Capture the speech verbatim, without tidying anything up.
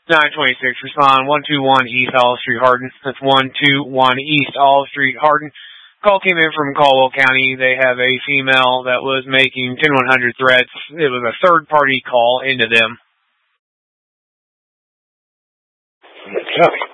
nine twenty-six, respond one two one East Olive Street, Hardin. That's one two one East Olive Street, Hardin. Call came in from Caldwell County. They have a female that was making ten one hundred threats. It was a third-party call into them. Copy.